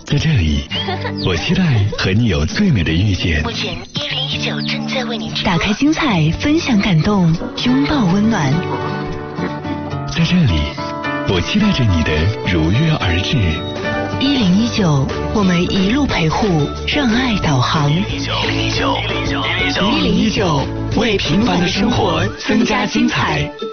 在这里，我期待和你有最美的遇见。 目前1019正在为您直播。 打开精彩，分享感动，拥抱温暖。 在这里，我期待着你的如约而至。 1019，我们一路陪护，让爱导航。 101.9，101.9，为平凡的生活增加精彩。